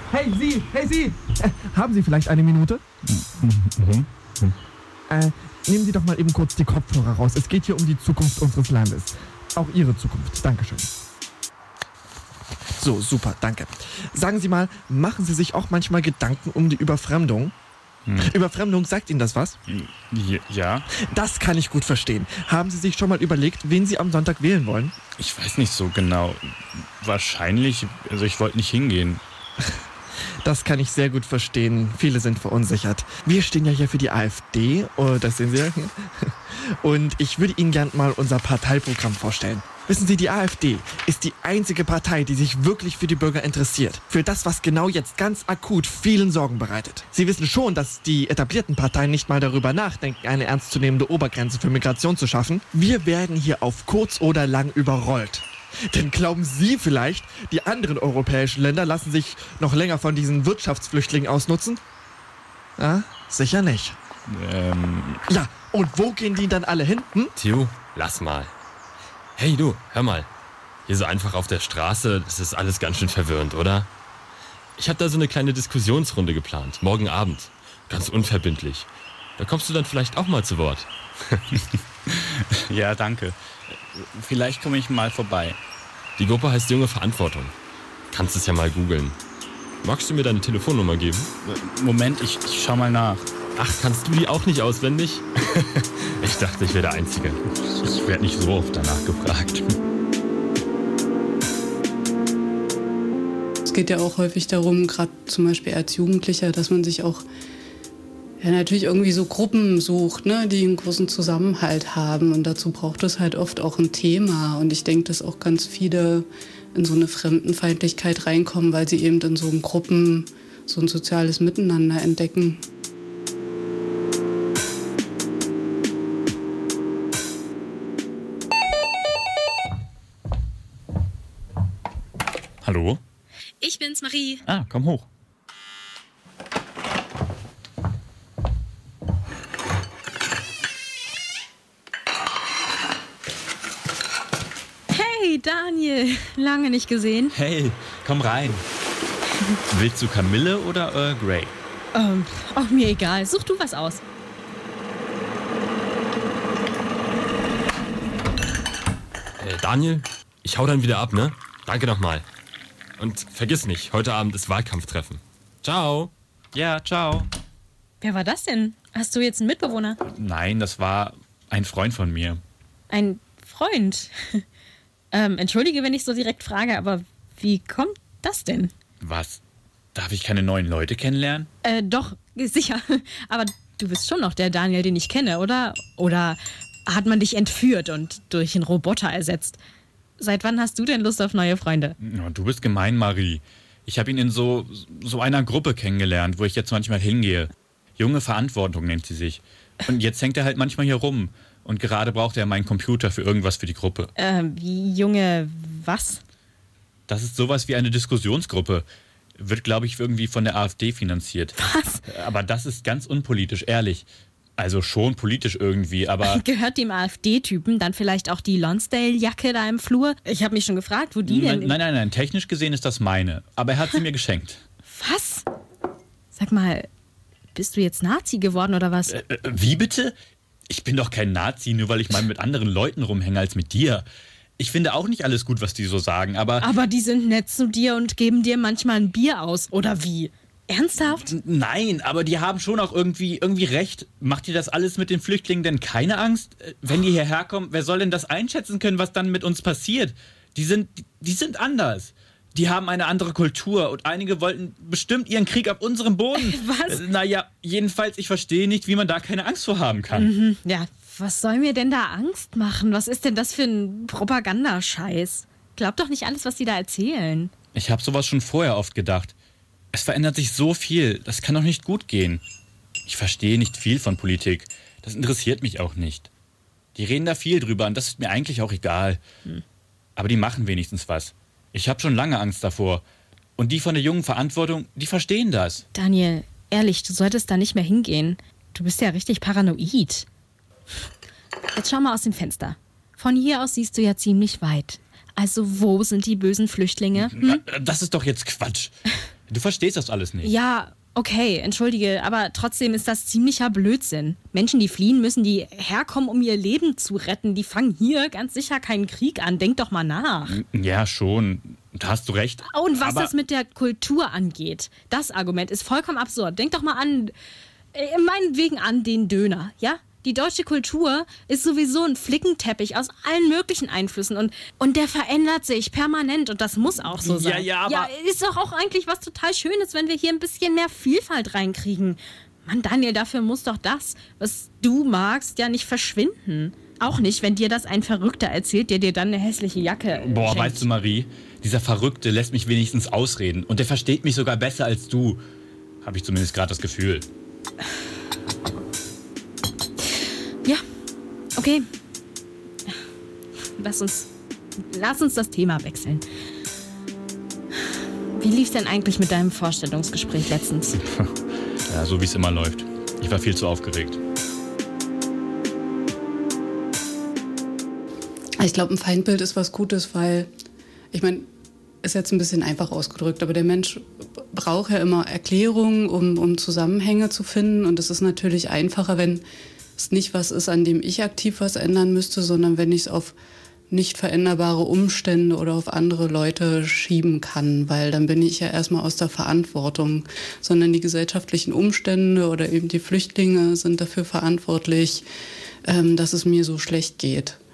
Hey Sie! Haben Sie vielleicht eine Minute? Nehmen Sie doch mal eben kurz die Kopfhörer raus. Es geht hier um die Zukunft unseres Landes. Auch Ihre Zukunft. Dankeschön. So, super, danke. Sagen Sie mal, machen Sie sich auch manchmal Gedanken um die Überfremdung? Überfremdung, sagt Ihnen das was? Ja. Das kann ich gut verstehen. Haben Sie sich schon mal überlegt, wen Sie am Sonntag wählen wollen? Ich weiß nicht so genau. Wahrscheinlich, also ich wollte nicht hingehen. Das kann ich sehr gut verstehen. Viele sind verunsichert. Wir stehen ja hier für die AfD, das sehen Sie. Und ich würde Ihnen gern mal unser Parteiprogramm vorstellen. Wissen Sie, die AfD ist die einzige Partei, die sich wirklich für die Bürger interessiert. Für das, was genau jetzt ganz akut vielen Sorgen bereitet. Sie wissen schon, dass die etablierten Parteien nicht mal darüber nachdenken, eine ernstzunehmende Obergrenze für Migration zu schaffen. Wir werden hier auf kurz oder lang überrollt. Denn glauben Sie vielleicht, die anderen europäischen Länder lassen sich noch länger von diesen Wirtschaftsflüchtlingen ausnutzen? Ja, sicher nicht. Ja, und wo gehen die dann alle hin? Theo, lass mal. Hey du, hör mal. Hier so einfach auf der Straße, das ist alles ganz schön verwirrend, oder? Ich habe da so eine kleine Diskussionsrunde geplant, morgen Abend. Ganz unverbindlich. Da kommst du dann vielleicht auch mal zu Wort. Ja, danke. Vielleicht komme ich mal vorbei. Die Gruppe heißt Junge Verantwortung. Kannst es ja mal googeln. Magst du mir deine Telefonnummer geben? Moment, ich schau mal nach. Ach, kannst du die auch nicht auswendig? Ich dachte, ich wäre der Einzige. Ich werde nicht so oft danach gefragt. Es geht ja auch häufig darum, gerade zum Beispiel als Jugendlicher, dass man sich auch natürlich irgendwie so Gruppen sucht, ne, die einen großen Zusammenhalt haben. Und dazu braucht es halt oft auch ein Thema. Und ich denke, dass auch ganz viele in so eine Fremdenfeindlichkeit reinkommen, weil sie eben in so Gruppen so ein soziales Miteinander entdecken. Hallo? Ich bin's, Marie. Ah, komm hoch. Hey, Daniel. Lange nicht gesehen. Hey, komm rein. Willst du Kamille oder Earl Grey? Auch mir egal. Such du was aus. Daniel, ich hau dann wieder ab, ne? Danke nochmal. Und vergiss nicht, heute Abend ist Wahlkampftreffen. Ciao. Ja, ciao. Wer war das denn? Hast du jetzt einen Mitbewohner? Nein, das war ein Freund von mir. Ein Freund? Entschuldige, wenn ich so direkt frage, aber wie kommt das denn? Was? Darf ich keine neuen Leute kennenlernen? Doch, sicher. Aber du bist schon noch der Daniel, den ich kenne, oder? Oder hat man dich entführt und durch einen Roboter ersetzt? Seit wann hast du denn Lust auf neue Freunde? Oh, du bist gemein, Marie. Ich habe ihn in so einer Gruppe kennengelernt, wo ich jetzt manchmal hingehe. Junge Verantwortung nennt sie sich. Und jetzt hängt er halt manchmal hier rum. Und gerade braucht er meinen Computer für irgendwas für die Gruppe. Wie junge was? Das ist sowas wie eine Diskussionsgruppe. Wird, glaube ich, irgendwie von der AfD finanziert. Was? Aber das ist ganz unpolitisch, ehrlich. Also schon politisch irgendwie, aber... Gehört dem AfD-Typen dann vielleicht auch die Lonsdale-Jacke da im Flur? Ich habe mich schon gefragt, wo die denn... Nein. Technisch gesehen ist das meine. Aber er hat sie mir geschenkt. Was? Sag mal, bist du jetzt Nazi geworden oder was? Wie bitte? Ich bin doch kein Nazi, nur weil ich mal mit anderen Leuten rumhänge als mit dir. Ich finde auch nicht alles gut, was die so sagen, aber... Aber die sind nett zu dir und geben dir manchmal ein Bier aus, oder wie? Ernsthaft? Nein, aber die haben schon auch irgendwie recht. Macht dir das alles mit den Flüchtlingen denn keine Angst? Wenn die hierher kommen, wer soll denn das einschätzen können, was dann mit uns passiert? Die sind anders. Die haben eine andere Kultur und einige wollten bestimmt ihren Krieg auf unserem Boden. Was? Naja, jedenfalls, ich verstehe nicht, wie man da keine Angst vor haben kann. Ja, was soll mir denn da Angst machen? Was ist denn das für ein Propagandascheiß? Glaub doch nicht alles, was die da erzählen. Ich habe sowas schon vorher oft gedacht. Es verändert sich so viel, das kann doch nicht gut gehen. Ich verstehe nicht viel von Politik, das interessiert mich auch nicht. Die reden da viel drüber und das ist mir eigentlich auch egal. Aber die machen wenigstens was. Ich habe schon lange Angst davor. Und die von der jungen Verantwortung, die verstehen das. Daniel, ehrlich, du solltest da nicht mehr hingehen. Du bist ja richtig paranoid. Jetzt schau mal aus dem Fenster. Von hier aus siehst du ja ziemlich weit. Also wo sind die bösen Flüchtlinge? Das ist doch jetzt Quatsch. Du verstehst das alles nicht. Ja, okay, entschuldige, aber trotzdem ist das ziemlicher Blödsinn. Menschen, die fliehen, müssen die herkommen, um ihr Leben zu retten. Die fangen hier ganz sicher keinen Krieg an. Denk doch mal nach. Ja, schon. Da hast du recht. Und was aber das mit der Kultur angeht, das Argument ist vollkommen absurd. Denk doch mal an, meinetwegen an den Döner, ja? Die deutsche Kultur ist sowieso ein Flickenteppich aus allen möglichen Einflüssen und der verändert sich permanent und das muss auch so sein. Ja, aber... Ja, ist doch auch eigentlich was total Schönes, wenn wir hier ein bisschen mehr Vielfalt reinkriegen. Mann, Daniel, dafür muss doch das, was du magst, ja nicht verschwinden. Auch nicht, wenn dir das ein Verrückter erzählt, der dir dann eine hässliche Jacke Boah, schenkt. weißt du, Marie, dieser Verrückte lässt mich wenigstens ausreden und der versteht mich sogar besser als du. Habe ich zumindest gerade das Gefühl. Ja, okay. Lass uns das Thema wechseln. Wie lief's denn eigentlich mit deinem Vorstellungsgespräch letztens? Ja, so wie es immer läuft. Ich war viel zu aufgeregt. Ich glaube, ein Feindbild ist was Gutes, weil, ich meine, ist jetzt ein bisschen einfach ausgedrückt, aber der Mensch braucht ja immer Erklärungen, um Zusammenhänge zu finden. Und es ist natürlich einfacher, wenn es nicht was ist, an dem ich aktiv was ändern müsste, sondern wenn ich es auf nicht veränderbare Umstände oder auf andere Leute schieben kann, weil dann bin ich ja erstmal aus der Verantwortung, sondern die gesellschaftlichen Umstände oder eben die Flüchtlinge sind dafür verantwortlich, dass es mir so schlecht geht.